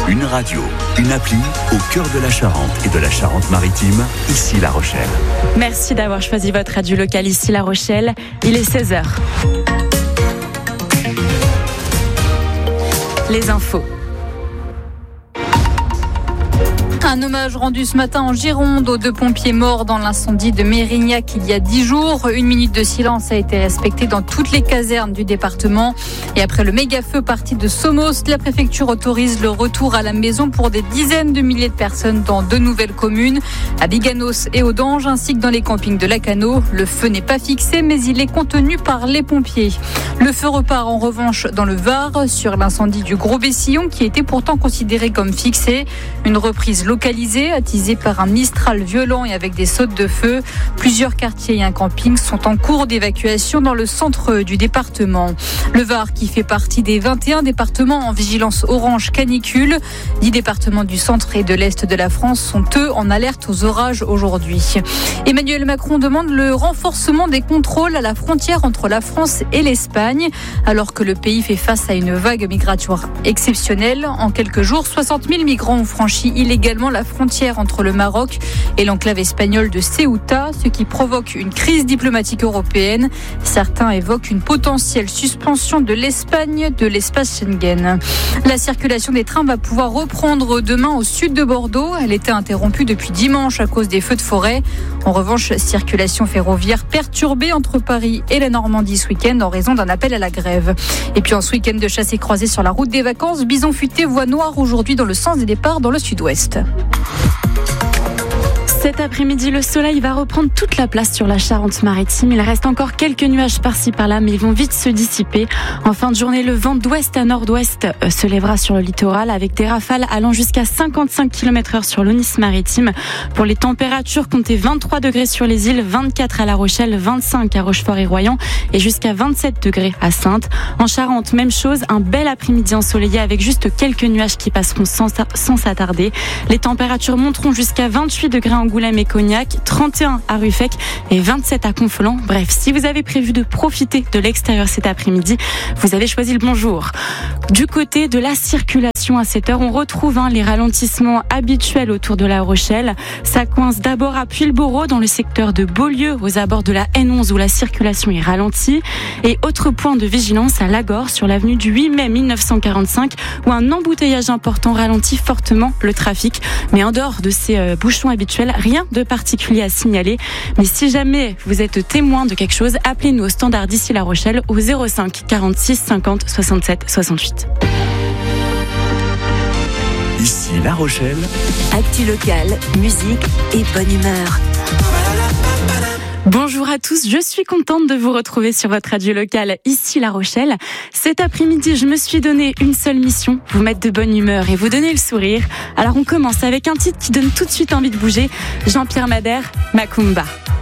Une radio, une appli au cœur de la Charente et de la Charente-Maritime, ici La Rochelle. Merci d'avoir choisi votre radio locale ici La Rochelle. Il est 16h. Les infos. Un hommage rendu ce matin en Gironde aux 2 pompiers morts dans l'incendie de Mérignac il y a 10 jours. 1 minute de silence a été respectée dans toutes les casernes du département. Et après le méga-feu parti de Somos, la préfecture autorise le retour à la maison pour des dizaines de milliers de personnes dans 2 nouvelles communes, à Biganos et Audange, ainsi que dans les campings de Lacano. Le feu n'est pas fixé, mais il est contenu par les pompiers. Le feu repart en revanche dans le Var, sur l'incendie du Gros Bessillon, qui était pourtant considéré comme fixé. Une reprise localisée, attisée par un mistral violent et avec des sautes de feu. Plusieurs quartiers et un camping sont en cours d'évacuation dans le centre du département. Le Var, qui fait partie des 21 départements en vigilance orange canicule. 10 départements du centre et de l'est de la France sont eux en alerte aux orages aujourd'hui. Emmanuel Macron demande le renforcement des contrôles à la frontière entre la France et l'Espagne, alors que le pays fait face à une vague migratoire exceptionnelle. En quelques jours, 60 000 migrants ont franchi illégalement la frontière entre le Maroc et l'enclave espagnole de Ceuta, ce qui provoque une crise diplomatique européenne. Certains évoquent une potentielle suspension de l'Espagne de l'espace Schengen. La circulation des trains va pouvoir reprendre demain au sud de Bordeaux. Elle était interrompue depuis dimanche à cause des feux de forêt. En revanche, circulation ferroviaire perturbée entre Paris et la Normandie ce week-end en raison d'un appel à la grève. Et puis en ce week-end de chasse et croisée sur la route des vacances, bison futé, voie noire aujourd'hui dans le sens des départs dans le sud-ouest. Cet après-midi, le soleil va reprendre toute la place sur la Charente-Maritime. Il reste encore quelques nuages par-ci par-là, mais ils vont vite se dissiper. En fin de journée, le vent d'ouest à nord-ouest se lèvera sur le littoral avec des rafales allant jusqu'à 55 km/h sur l'Aunis-Maritime. Pour les températures, comptez 23 degrés sur les îles, 24 à La Rochelle, 25 à Rochefort et Royan et jusqu'à 27 degrés à Saintes. En Charente, même chose, un bel après-midi ensoleillé avec juste quelques nuages qui passeront sans s'attarder. Les températures monteront jusqu'à 28 degrés en Angoulême et Cognac, 31 à Ruffec et 27 à Conflans. Bref, si vous avez prévu de profiter de l'extérieur cet après-midi, vous avez choisi le bon jour. Du côté de la circulation à cette heure, on retrouve les ralentissements habituels autour de La Rochelle. Ça coince d'abord à Puyllboro dans le secteur de Beaulieu, aux abords de la N11 où la circulation est ralentie. Et autre point de vigilance à Lagorce sur l'avenue du 8 mai 1945 où un embouteillage important ralentit fortement le trafic. Mais en dehors de ces bouchons habituels, rien de particulier à signaler. Mais si jamais vous êtes témoin de quelque chose, appelez-nous au standard d'ici La Rochelle au 05 46 50 67 68. Ici La Rochelle. Actu locale, musique et bonne humeur. Bonjour à tous, je suis contente de vous retrouver sur votre radio locale ici La Rochelle. Cet après-midi, je me suis donné une seule mission, vous mettre de bonne humeur et vous donner le sourire. Alors on commence avec un titre qui donne tout de suite envie de bouger, Jean-Pierre Madère, Macumba.